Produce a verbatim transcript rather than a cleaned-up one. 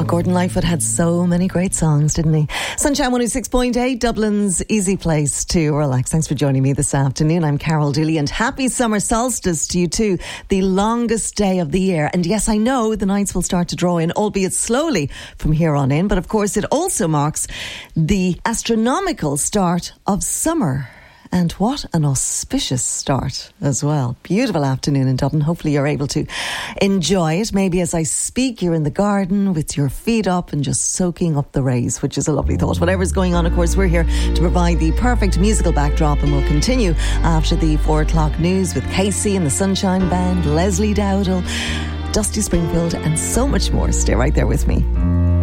Gordon Lightfoot had so many great songs, didn't he? Sunshine one oh six point eight, Dublin's easy place to relax. Thanks for joining me this afternoon. I'm Carol Dooley, and happy summer solstice to you too. The longest day of the year. And yes, I know the nights will start to draw in, albeit slowly from here on in. But of course, it also marks the astronomical start of summer. And what an auspicious start as well. Beautiful afternoon in Dublin. Hopefully you're able to enjoy it. Maybe as I speak, you're in the garden with your feet up and just soaking up the rays, which is a lovely thought. Whatever's going on, of course, we're here to provide the perfect musical backdrop, and we'll continue after the four o'clock news with Casey and the Sunshine Band, Leslie Dowdle, Dusty Springfield, and so much more. Stay right there with me.